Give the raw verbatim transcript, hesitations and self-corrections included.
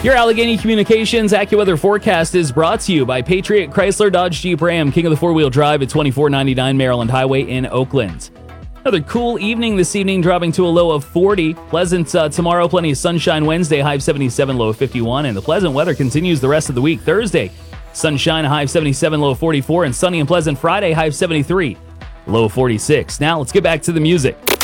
Your Allegheny Communications AccuWeather forecast is brought to you by Patriot Chrysler Dodge Jeep Ram, king of the four-wheel drive at twenty-four ninety-nine Maryland Highway in Oakland. Another cool evening this evening, dropping to a low of forty. Pleasant uh, tomorrow, plenty of sunshine Wednesday, high of seventy-seven, low of fifty-one. And the pleasant weather continues the rest of the week. Thursday, sunshine, high of seventy-seven, low of forty-four. And sunny and pleasant Friday, high of seventy-three, low of forty-six. Now let's get back to the music.